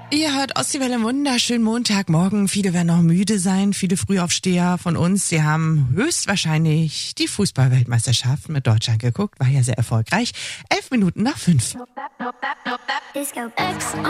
Ihr hört Ostseewelle, einen wunderschönen Montagmorgen. Viele werden noch müde sein, viele Frühaufsteher von uns. Sie haben höchstwahrscheinlich die Fußball-Weltmeisterschaft mit Deutschland geguckt. War ja sehr erfolgreich. 11 Minuten nach 5.